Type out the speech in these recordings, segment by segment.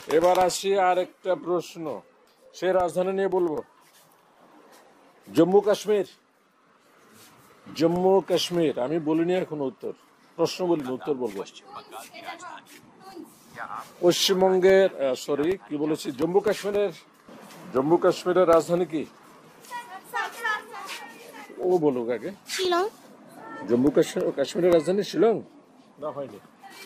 এবার আসি আর একটা প্রশ্ন, সে রাজধানী নিয়ে বলবো। জম্মু কাশ্মীর, জম্মু কাশ্মীর। আমি বলিনি এখন উত্তর, প্রশ্ন বলিনি, উত্তর বলবো। পশ্চিমবঙ্গের, সরি কি বলেছি, জম্মু কাশ্মীরের, জম্মু কাশ্মীরের রাজধানী কি? ও বলুক আগে। শিলং। জম্মু কাশ্মীরের রাজধানী শিলং? না, হয়নি।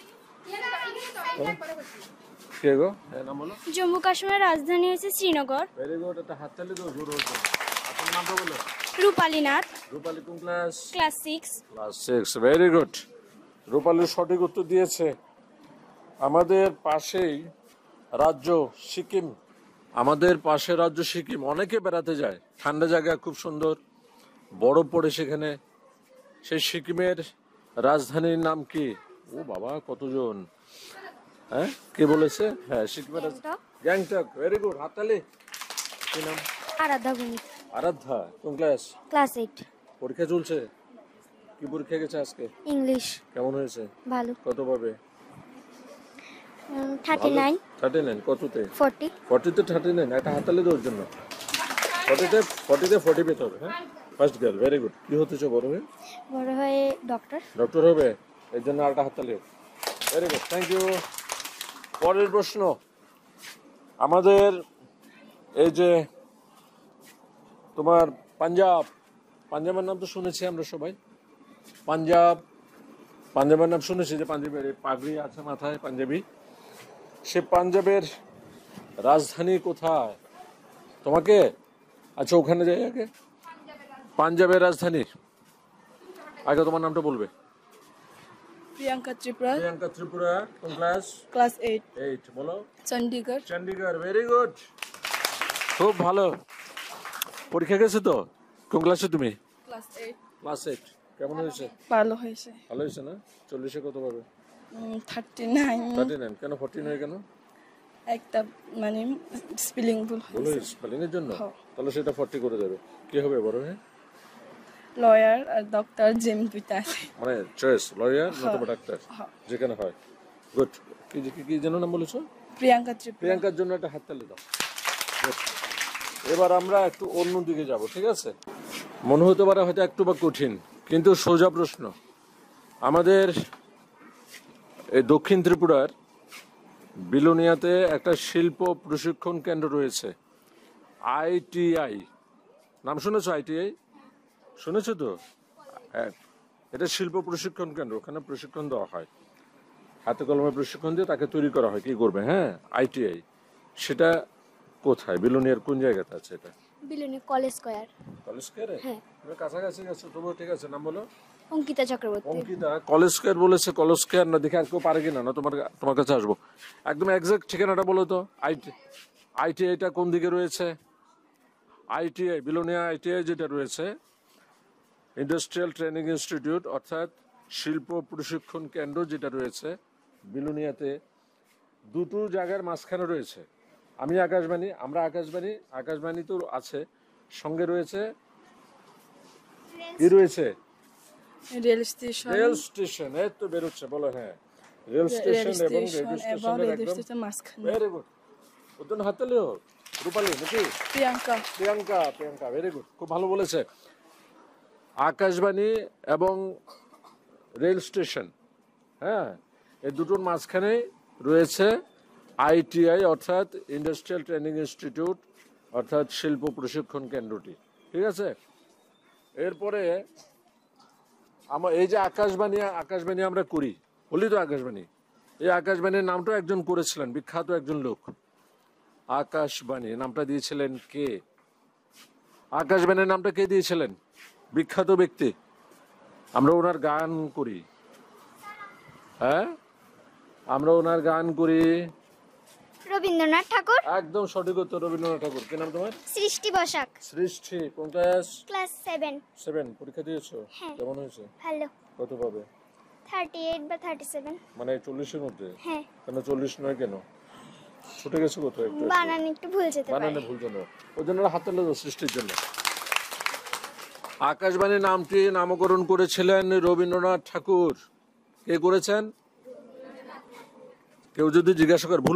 কে গো? নাম বলো। জম্মু কাশ্মীরের রাজধানী হচ্ছে শ্রীনগর। ভেরি গুড, একটা হাততালি দাও জোর হচ্ছে। আপনার নামটা বলো। রূপালী নাথ। রূপালী কোন class? Class 6। Class 6, very good. রূপালী সঠিক উত্তর দিয়েছে। আমাদের পাশেই রাজ্য সিকিম, আমাদের পাশে রাজ্য সিকিম, অনেকে বেড়াতে যায়, ঠান্ডা জায়গা, খুব সুন্দর, বরফ পড়ে সেখানে। সেই সিকিমের রাজধানীর নাম কি? ও বাবা, কতজন, হ্যাঁ কে বলেছে? হ্যাঁ, সিকিমের গ্যাংটক। ভেরি গুড, হাততালি। কি নাম? আরাধ্যা ভূমি। আরাধ্যা কোন ক্লাস? ক্লাস 8। পরীক্ষা চলছে? কি পরীক্ষা গেছে আজকে? ইংলিশ। কেমন হয়েছে? ভালো। কত পাবে? 39। 39 কততে? 40। 40তে 39, একটা হাততালি দেওয়ার জন্য। 40তে 40 পেতে হবে। হ্যাঁ, ফার্স্ট গার্ল, ভেরি গুড। কি হতে চাও বড় হয়ে? বড় হয়ে ডক্টর। ডক্টর হবে, এর জন্য আরেকটা হাততালি হোক। Very good, thank you. পরের প্রশ্ন, আমাদের এই যে তোমার পাঞ্জাব, পাঞ্জাবের নাম তো শুনেছি আমরা সবাই। পাঞ্জাব, পাঞ্জাবের নাম শুনেছি, যে পাঞ্জাবের পাগড়ি আছে মাথায়, পাঞ্জাবি। সে পাঞ্জাবের রাজধানী কোথায়? তোমাকে, আচ্ছা ওখানে যাই আগে। পাঞ্জাবের রাজধানী আগে তোমার নামটা বলবে। প্রিয়াঙ্কা ত্রিপুরা। প্রিয়াঙ্কা ত্রিপুরা কোন ক্লাস? ক্লাস 8। 8 বলো। চণ্ডীগড়। চণ্ডীগড়, ভেরি গুড, খুব ভালো। পরীক্ষা গেছে তো? কোন ক্লাসে তুমি? ক্লাস 8। ক্লাস 8। কেমন হয়েছে? ভালো হয়েছে। ভালো হয়েছে না? 40-এ কত পাবে? 39। 39 কেন? 14 কেন? একটা মানে স্পেলিং ভুল ভুল হয়েছে। হয়েছে স্পেলিং এর জন্য? হ্যাঁ। তাহলে সেটা 40 করে দেবে। কি হবে বড় হয়ে? লয়ার আর ডক্টর জেম দুইটা আছে। মানে চয়েস, লয়ার হ্যাঁ। নতুবা ডাক্তার, হ্যাঁ। যেখানে হয়। গুড। কি কি যেন নাম বলেছো? প্রিয়াঙ্কা ত্রিপুরা। প্রিয়াঙ্কার জন্য একটা হাততালি দাও। Good. এবার আমরা একটু অন্য দিকে যাব, ঠিক আছে? মনে হতে পারে হয়তো একটু বা কঠিন, কিন্তু সোজা প্রশ্ন। আমাদের এই দক্ষিণ ত্রিপুরার বিলোনিয়াতে একটা শিল্প প্রশিক্ষণ কেন্দ্র রয়েছে, ITI। নাম শুনেছো? ITI শুনেছো তো? হ্যাঁ, এটা শিল্প প্রশিক্ষণ কেন্দ্র, ওখানে প্রশিক্ষণ দেওয়া হয়, হাতে কলমে প্রশিক্ষণ দিয়ে তাকে তৈরি করা হয় কি করবে। হ্যাঁ, ITI। সেটা কোথায়? বিলোনিয়ার কোন জায়গাতে আছে এটা? বিলুনি কলেজ স্কয়ার। কলেজ স্কয়ারে? হ্যাঁ। তুমি কাছাকাছি গেছো তবুও, ঠিক আছে। নাম বলো। অঙ্কিতা চক্রবর্তী। অঙ্কিতা, কলেজ স্কয়ার বলেছে। কলেজ স্কয়ার না, দেখে আর কেউ পারে কিনা, না তোমার কাছে আসবো। একদম এক্সাক্ট ঠিকানাটা বলো তো। ITIটা কোন দিকে রয়েছে? ITI, বিলোনিয়া ITI যেটা রয়েছে, ইন্ডাস্ট্রিয়াল ট্রেনিং ইনস্টিটিউট, অর্থাৎ শিল্প প্রশিক্ষণ কেন্দ্র যেটা রয়েছে বিলোনিয়াতে, দুটো জায়গার মাঝখানে রয়েছে। আমি আকাশবাণী, আমরা আকাশবাণী, আকাশবাণী তো আছে, সঙ্গে রয়েছে কি রয়েছে? Rail station. Rail station. এই তো বেরোচ্ছে, বলো। হ্যাঁ, রেল স্টেশন এবং রেডিও স্টেশনের একদম। মাঝখানে। ভেরি গুড, ওর জন্য হাততালি হোক। রূপালী নাকি? প্রিয়াঙ্কা। প্রিয়াঙ্কা, প্রিয়াঙ্কা, ভেরি গুড, খুব ভালো বলেছে। আকাশবাণী এবং রেল স্টেশন, হ্যাঁ, এই দুটোর মাঝখানে রয়েছে ITI, অর্থাৎ ইন্ডাস্ট্রিয়াল ট্রেনিং ইনস্টিটিউট, অর্থাৎ শিল্প প্রশিক্ষণ কেন্দ্রটি, ঠিক আছে? এরপরে আমার এই যে আকাশবাণী আমরা করি, বলি তো আকাশবাণী, এই আকাশবাণীর নামটা একজন করেছিলেন, বিখ্যাত একজন লোক। আকাশবাণী নামটা দিয়েছিলেন কে? আকাশবাণীর নামটা কে দিয়েছিলেন? বিখ্যাত ব্যক্তি, আমরা ওনার গান করি। হ্যাঁ, আমরা ওনার গান করি। রবীন্দ্রনাথ ঠাকুর। একদম সঠিক উত্তর, রবীন্দ্রনাথ ঠাকুর। কি নাম তোমার? সৃষ্টি বসাক। সৃষ্টি কোন ক্লাস? ক্লাস 7। 7। পরীক্ষা দিয়েছো? হ্যাঁ। কেমন হয়েছে? ভালো। কত পাবে? 38 বা 37। মানে 40-এর মধ্যে? হ্যাঁ। কেন 40 নয় কেন? ছুটে গেছে কোথাও একটু? বানান একটু ভুল যেতে পারে। বানানে ভুল জন্য, ওই জন্য হাততালি দাও সৃষ্টির জন্য। আকাশবাণী নামটি নামকরণ করেছিলেন রবীন্দ্রনাথ ঠাকুর। কে করেছেন? কেউ যদি জিজ্ঞাসা করে, ভুল